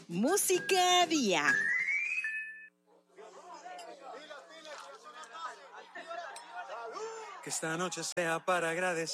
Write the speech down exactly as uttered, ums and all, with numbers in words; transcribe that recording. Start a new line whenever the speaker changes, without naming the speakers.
Música Día.
Que esta noche sea para agradecer.